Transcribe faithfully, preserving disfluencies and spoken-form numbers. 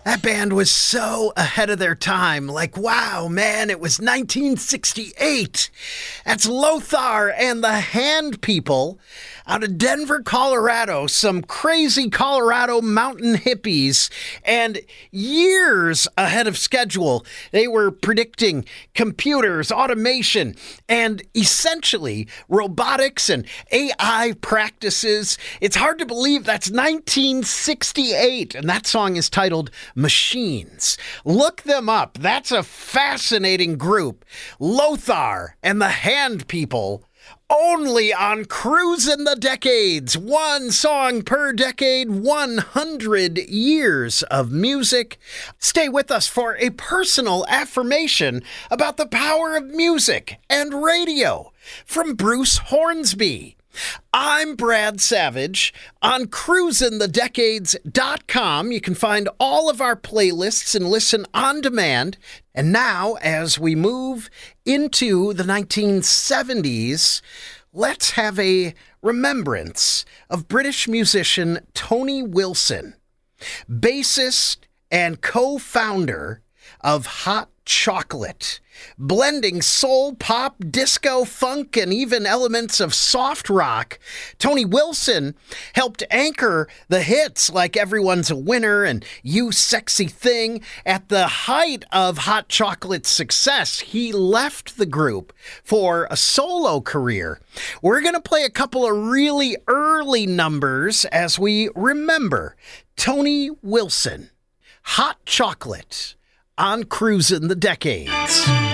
That band was so ahead of their time. Like, wow, man, it was nineteen sixty-eight. That's Lothar and the Hand People out of Denver, Colorado. Some crazy Colorado mountain hippies. And years ahead of schedule, they were predicting computers, automation, and essentially robotics and A I practices. It's hard to believe that's nineteen sixty-eight. And that song is titled Machines. Look them up. That's a fascinating group. Lothar and the Hand People. Only on Cruisin' the Decades. One song per decade, one hundred years of music. Stay with us for a personal affirmation about the power of music and radio from Bruce Hornsby. I'm Brad Savage. On cruisin the decades dot com, you can find all of our playlists and listen on demand. And now, as we move into the nineteen seventies, let's have a remembrance of British musician Tony Wilson, bassist and co-founder of Hot Chocolate, blending soul, pop, disco, funk, and even elements of soft rock. Tony Wilson helped anchor the hits like Everyone's a Winner and You Sexy Thing. At the height of Hot Chocolate's success, he left the group for a solo career. We're going to play a couple of really early numbers as we remember Tony Wilson. Hot Chocolate on Cruisin' the Decades.